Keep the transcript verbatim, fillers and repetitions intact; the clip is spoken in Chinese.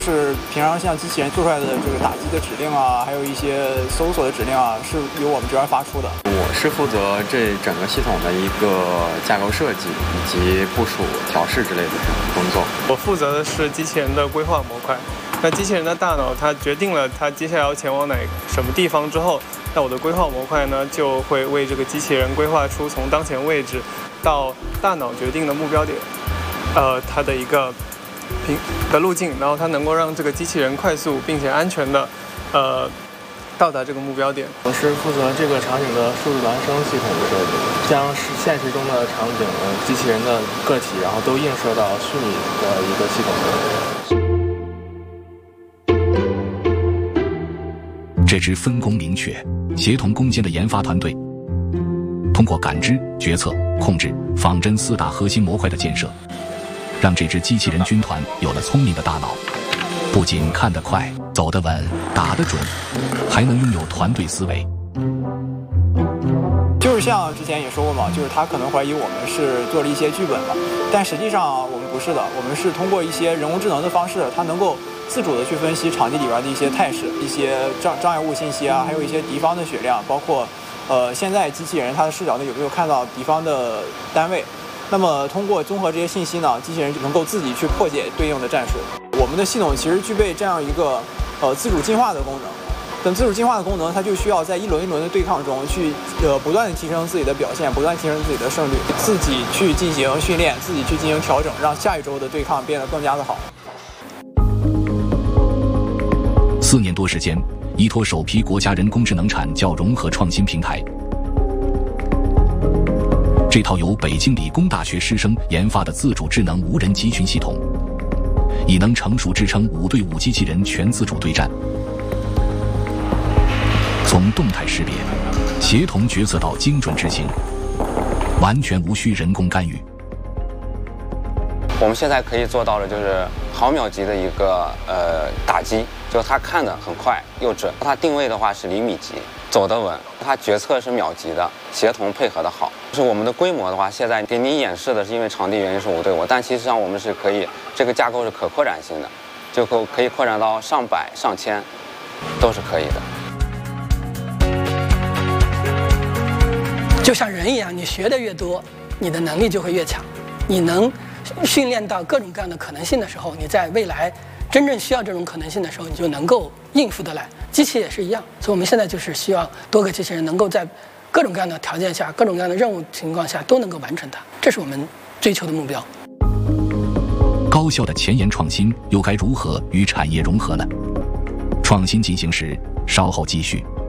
是平常像机器人做出来的这个打击的指令啊，还有一些搜索的指令啊，是由我们这边发出的。 我是负责这整个系统的一个架构设计以及部署、调试之类的工作。 我负责的是机器人的规划模块。那机器人的大脑，它决定了它接下来要前往哪什么地方之后，那我的规划模块呢，就会为这个机器人规划出从当前位置到大脑决定的目标点，呃，它的一个平的路径，然后它能够让这个机器人快速并且安全的，呃，到达这个目标点。 我是负责这个场景的数字孪生系统的设计，将现实中的场景、呃机器人的个体，然后都映射到虚拟的一个系统中。 这支分工明确、协同攻坚的研发团队，通过感知、决策、控制、仿真四大核心模块的建设，让这支机器人军团有了聪明的大脑，不仅看得快、走得稳、打得准，还能拥有团队思维。 就是像之前也说过嘛，就是他可能怀疑我们是做了一些剧本嘛，但实际上我们不是的，我们是通过一些人工智能的方式，它能够自主的去分析场地里边的一些态势、一些障障碍物信息啊，还有一些敌方的血量，包括呃现在机器人它的视角内有没有看到敌方的单位。那么通过综合这些信息呢，机器人就能够自己去破解对应的战术。我们的系统其实具备这样一个呃自主进化的功能。等自主进化的功能，它就需要在一轮一轮的对抗中去呃不断的提升自己的表现，不断提升自己的胜率，自己去进行训练，自己去进行调整，让下一周的对抗变得更加的好。 四年多时间，依托首批国家人工智能产教融合创新平台，这套由北京理工大学师生研发的自主智能无人集群系统，已能成熟支撑五对五机器人全自主对战。从动态识别、协同决策到精准执行，完全无需人工干预。 我们现在可以做到的就是毫秒级的一个呃打击，就是它看得很快又准，它定位的话是厘米级，走得稳，它决策是秒级的，协同配合的好。就是我们的规模的话，现在给你演示的是因为场地原因是五对五，但其实上我们是可以，这个架构是可扩展性的，就可可以扩展到上百、上千，都是可以的。 就像人一样，你学的越多，你的能力就会越强。你能训练到各种各样的可能性的时候，你在未来真正需要这种可能性的时候，你就能够应付得来。机器也是一样，所以我们现在就是希望多个机器人能够在各种各样的条件下、各种各样的任务情况下都能够完成它，这是我们追求的目标。 高效的前沿创新又该如何与产业融合呢？创新进行时，稍后继续。